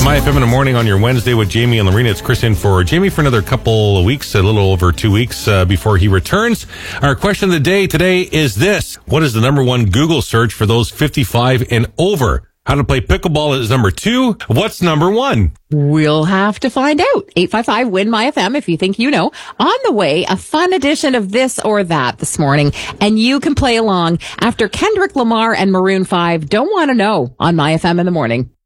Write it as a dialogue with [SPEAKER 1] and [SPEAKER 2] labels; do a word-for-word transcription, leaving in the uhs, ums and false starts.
[SPEAKER 1] My F M in the morning on your Wednesday with Jamie and Lorena. It's Chris in for Jamie for another couple of weeks, a little over two weeks uh, before he returns. Our question of the day today is this. What is the number one Google search for those fifty-five and over? How to play pickleball is number two. What's number one?
[SPEAKER 2] We'll have to find out. eight five five, win my F M if you think you know. On the way, a fun edition of This or That this morning. And you can play along after Kendrick Lamar and Maroon five Don't Want to Know on My F M in the morning.